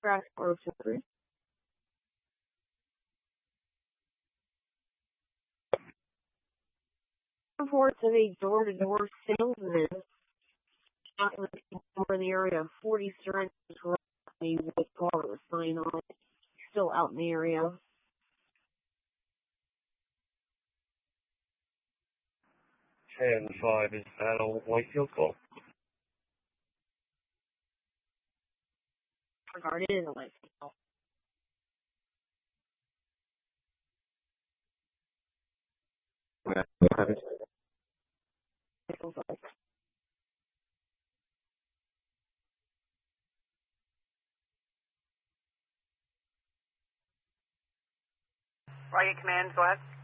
track 423. Reports of a door-to-door salesman over in the area of 40 Stearns Road with car with a sign on it. Still out in the area. 10-5, is that a Whitefield call? Regarded in a Whitefield. Riot Command, go ahead.